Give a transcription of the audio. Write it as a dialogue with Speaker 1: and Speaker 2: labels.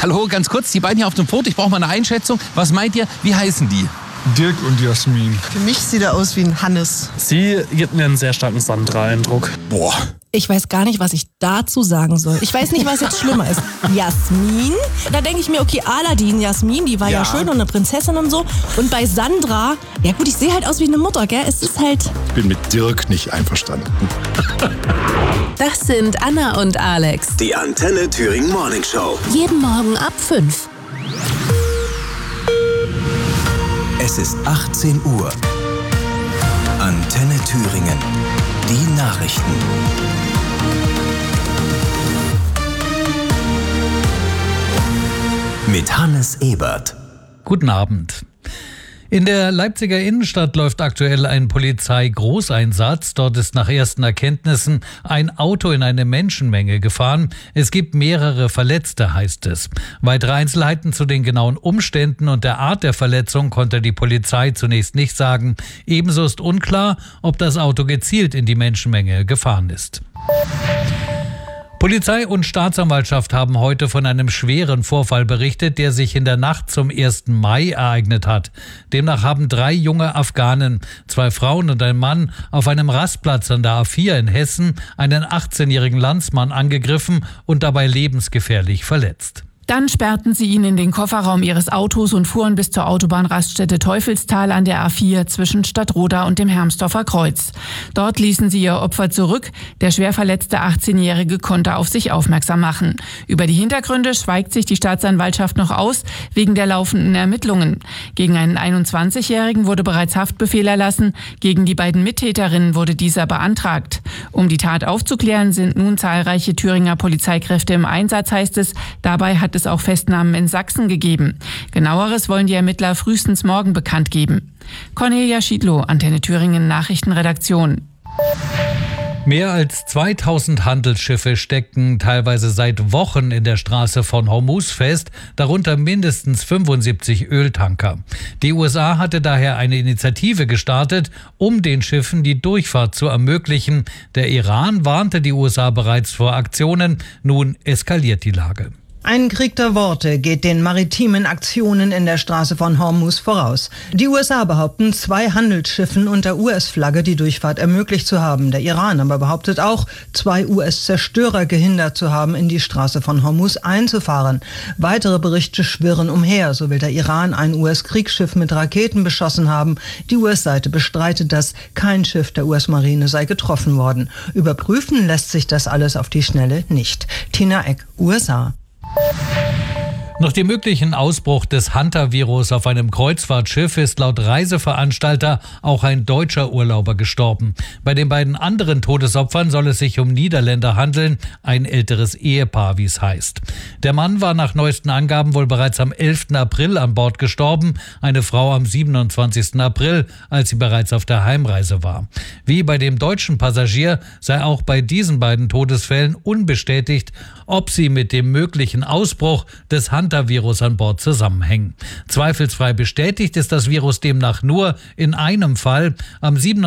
Speaker 1: Hallo, ganz kurz, die beiden hier auf dem Foto, ich brauche mal eine Einschätzung. Was meint ihr, wie heißen die?
Speaker 2: Dirk und Jasmin.
Speaker 3: Für mich sieht er aus wie ein Hannes.
Speaker 4: Sie gibt mir einen sehr starken Sandra-Eindruck.
Speaker 2: Boah.
Speaker 5: Ich weiß gar nicht, was ich dazu sagen soll. Ich weiß nicht, was jetzt schlimmer ist. Jasmin? Da denke ich mir, okay, Aladdin, Jasmin, die war ja schön und eine Prinzessin und so. Und bei Sandra, ja gut, ich sehe halt aus wie eine Mutter, gell? Es ist halt...
Speaker 2: Ich bin mit Dirk nicht einverstanden.
Speaker 6: Das sind Anna und Alex.
Speaker 7: Die Antenne Thüringen Morning Show.
Speaker 6: Jeden Morgen ab 5.
Speaker 7: Es ist 18 Uhr. Antenne Thüringen. Die Nachrichten. Mit Hannes Ebert.
Speaker 8: Guten Abend. In der Leipziger Innenstadt läuft aktuell ein Polizeigroßeinsatz. Dort ist nach ersten Erkenntnissen ein Auto in eine Menschenmenge gefahren. Es gibt mehrere Verletzte, heißt es. Weitere Einzelheiten zu den genauen Umständen und der Art der Verletzung konnte die Polizei zunächst nicht sagen. Ebenso ist unklar, ob das Auto gezielt in die Menschenmenge gefahren ist. Polizei und Staatsanwaltschaft haben heute von einem schweren Vorfall berichtet, der sich in der Nacht zum 1. Mai ereignet hat. Demnach haben 3 junge Afghanen, 2 Frauen und ein Mann, auf einem Rastplatz an der A4 in Hessen einen 18-jährigen Landsmann angegriffen und dabei lebensgefährlich verletzt.
Speaker 9: Dann sperrten sie ihn in den Kofferraum ihres Autos und fuhren bis zur Autobahnraststätte Teufelstal an der A4 zwischen Stadtroda und dem Hermsdorfer Kreuz. Dort ließen sie ihr Opfer zurück. Der schwer verletzte 18-Jährige konnte auf sich aufmerksam machen. Über die Hintergründe schweigt sich die Staatsanwaltschaft noch aus, wegen der laufenden Ermittlungen. Gegen einen 21-Jährigen wurde bereits Haftbefehl erlassen. Gegen die beiden Mittäterinnen wurde dieser beantragt. Um die Tat aufzuklären, sind nun zahlreiche Thüringer Polizeikräfte im Einsatz, heißt es. Dabei hat es auch Festnahmen in Sachsen gegeben. Genaueres wollen die Ermittler frühestens morgen bekannt geben. Cornelia Schiedlow, Antenne Thüringen Nachrichtenredaktion.
Speaker 8: Mehr als 2000 Handelsschiffe stecken teilweise seit Wochen in der Straße von Hormuz fest, darunter mindestens 75 Öltanker. Die USA hatte daher eine Initiative gestartet, um den Schiffen die Durchfahrt zu ermöglichen. Der Iran warnte die USA bereits vor Aktionen. Nun eskaliert die Lage.
Speaker 3: Ein Krieg der Worte geht den maritimen Aktionen in der Straße von Hormuz voraus. Die USA behaupten, 2 Handelsschiffen unter US-Flagge die Durchfahrt ermöglicht zu haben. Der Iran aber behauptet auch, 2 US-Zerstörer gehindert zu haben, in die Straße von Hormuz einzufahren. Weitere Berichte schwirren umher. So will der Iran ein US-Kriegsschiff mit Raketen beschossen haben. Die US-Seite bestreitet das. Kein Schiff der US-Marine sei getroffen worden. Überprüfen lässt sich das alles auf die Schnelle nicht. Tina Eck, USA.
Speaker 8: Nach dem möglichen Ausbruch des Hunter-Virus auf einem Kreuzfahrtschiff ist laut Reiseveranstalter auch ein deutscher Urlauber gestorben. Bei den beiden anderen Todesopfern soll es sich um Niederländer handeln, ein älteres Ehepaar, wie es heißt. Der Mann war nach neuesten Angaben wohl bereits am 11. April an Bord gestorben, eine Frau am 27. April, als sie bereits auf der Heimreise war. Wie bei dem deutschen Passagier sei auch bei diesen beiden Todesfällen unbestätigt, ob sie mit dem möglichen Ausbruch des Hunter-Virus an Bord zusammenhängen. Zweifelsfrei bestätigt ist das Virus demnach nur in einem Fall. Am 7.